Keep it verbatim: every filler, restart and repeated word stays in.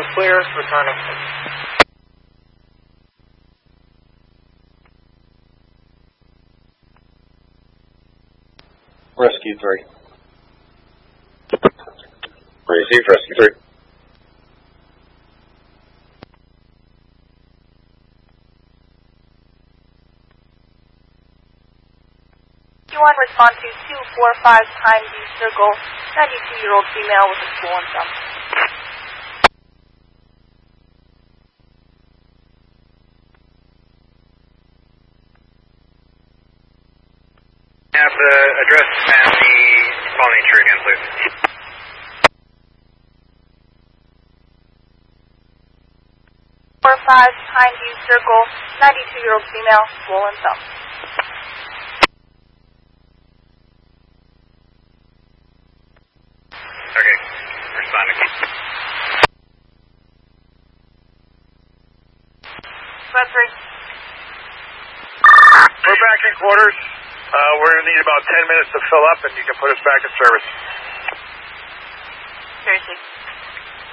clear, returning. Rescue three. Receive, Rescue three. You want to respond to two four five Time View Circle, ninety-two-year-old female with a swollen thumb. Have the address and the call nature again, please. four five Time View Circle, ninety-two-year-old female, swollen thumb. Okay, responding. Red three. We're back in quarters. Uh, we're going to need about ten minutes to fill up, and you can put us back in service. Seriously.